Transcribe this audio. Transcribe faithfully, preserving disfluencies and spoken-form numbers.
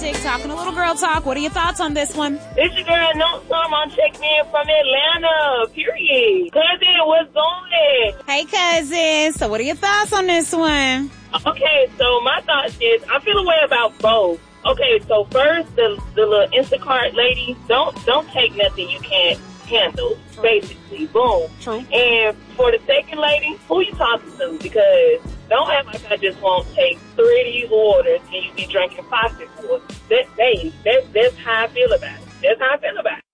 Magic, talking a little girl talk. What are your thoughts on this one? It's your girl, No Some. I'm checking in from Atlanta, period. Cousin, what's going on? Hey, cousin. So what are your thoughts on this one? Okay, so my thoughts is, I feel a way about both. Okay, so first, the the little Instacart lady, don't don't take nothing you can't handle, True. Basically. Boom. True. And for the second lady, who you talking to? Because don't act like I just won't take three of these orders and you be drinking plastic water. That, that, that, that's how I feel about it. That's how I feel about it.